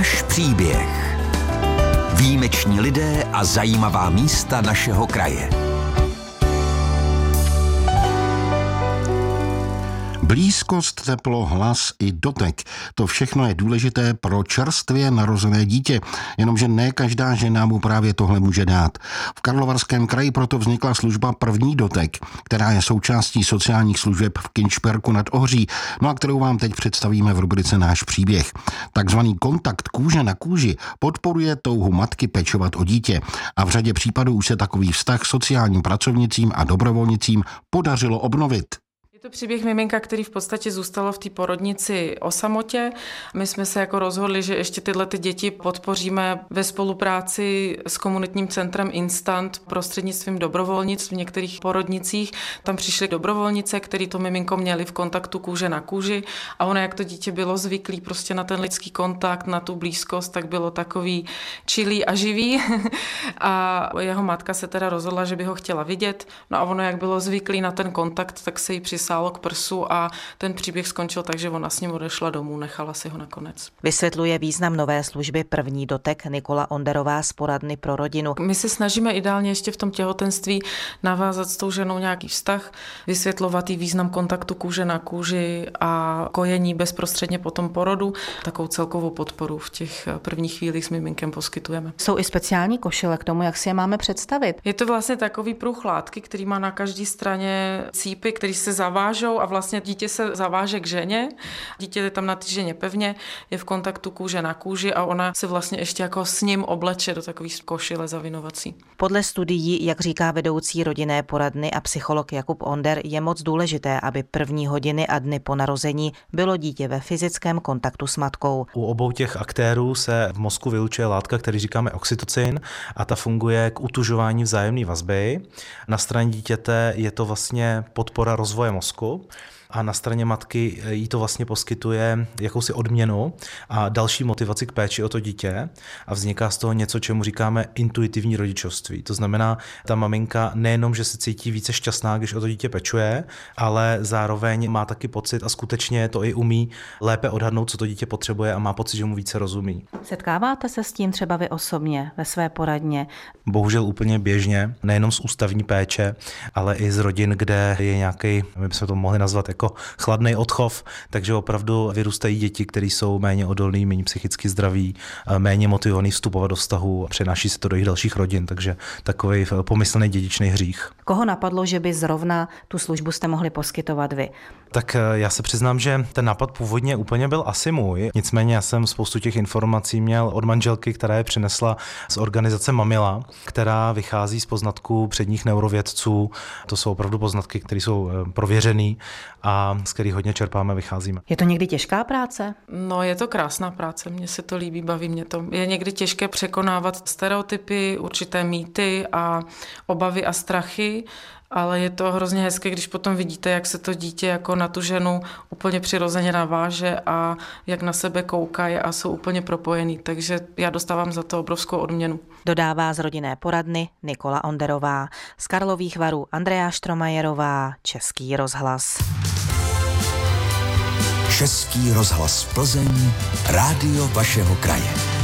Náš příběh. Výjimeční lidé a zajímavá místa našeho kraje. Blízkost, teplo, hlas i dotek. To všechno je důležité pro čerstvě narozené dítě, jenomže ne každá žena mu právě tohle může dát. V Karlovarském kraji proto vznikla služba První dotek, která je součástí sociálních služeb v Kinčperku nad Ohří, no a kterou vám teď představíme v rubrice Náš příběh. Takzvaný kontakt kůže na kůži podporuje touhu matky pečovat o dítě a v řadě případů už se takový vztah sociálním pracovnicím a dobrovolnicím podařilo obnovit. Je to příběh miminka, který v podstatě zůstalo v té porodnici o samotě. My jsme se jako rozhodli, že ještě tyhle děti podpoříme ve spolupráci s komunitním centrem Instant prostřednictvím dobrovolnic v některých porodnicích. Tam přišly dobrovolnice, který to miminko měli v kontaktu kůže na kůži a ono, jak to dítě bylo zvyklý prostě na ten lidský kontakt, na tu blízkost, tak bylo takový čilý a živý. A jeho matka se teda rozhodla, že by ho chtěla vidět. No a ono, jak bylo zvyklý na ten kontakt, tak se jí přisálo k prsu a ten příběh skončil tak, že ona s ním odešla domů, nechala si ho nakonec. Vysvětluje význam nové služby První dotek Nikola Onderová z poradny pro rodinu. My se snažíme ideálně ještě v tom těhotenství navázat s tou ženou nějaký vztah, vysvětlovat jí význam kontaktu kůže na kůži a kojení bezprostředně po tom porodu. Takovou celkovou podporu v těch prvních chvílích s miminkem poskytujeme. Jsou i speciální košile k tomu, jak si je máme představit. Je to vlastně takový pruh látky, který má na každé straně cípy, který se zavážou a vlastně dítě se zaváže k ženě. Dítě je tam na té ženě pevně, je v kontaktu kůže na kůži a ona se vlastně ještě jako s ním obleče do takové košile zavinovací. Podle studií, jak říká vedoucí rodinné poradny a psycholog Jakub Onder, je moc důležité, aby první hodiny a dny po narození bylo dítě ve fyzickém kontaktu s matkou. U obou těch aktérů se v mozku vylučuje látka, který říkáme oxytocin a ta funguje k utužování vzájemné vazby. Na straně dítěte je to vlastně podpora rozvoje mozku a na straně matky jí to vlastně poskytuje jakousi odměnu a další motivaci k péči o to dítě a vzniká z toho něco, čemu říkáme intuitivní rodičovství. To znamená, ta maminka nejenom, že se cítí více šťastná, když o to dítě pečuje, ale zároveň má taky pocit a skutečně to i umí lépe odhadnout, co to dítě potřebuje a má pocit, že mu více rozumí. Setkáváte se s tím třeba vy osobně ve své poradně? Bohužel úplně běžně, nejenom z ústavní péče, ale i z rodin, kde je nějaký, my bychom to mohli nazvat jako chladný odchov, takže opravdu vyrůstají děti, které jsou méně odolný, méně psychicky zdraví, méně motivovaný vstupovat do vztahu a přenáší se to do jejich dalších rodin, takže takový pomyslný dědičný hřích. Koho napadlo, že by zrovna tu službu jste mohli poskytovat vy? Tak já se přiznám, že ten nápad původně úplně byl asi můj. Nicméně já jsem spoustu těch informací měl od manželky, která je přinesla z organizace Mamila, která vychází z poznatků předních neurovědců. To jsou opravdu poznatky, které jsou prověřený a z kterých hodně čerpáme, vycházíme. Je to někdy těžká práce? No, je to krásná práce, mně se to líbí, baví mě to. Je někdy těžké překonávat stereotypy, určité mýty a obavy a strachy, ale je to hrozně hezké, když potom vidíte, jak se to dítě jako na tu ženu úplně přirozeně naváže a jak na sebe koukají a jsou úplně propojený. Takže já dostávám za to obrovskou odměnu. Dodává z rodinné poradny Nikola Onderová. Z Karlových Varů Andrea Štromajerová, Český rozhlas. Český rozhlas Plzeň, rádio vašeho kraje.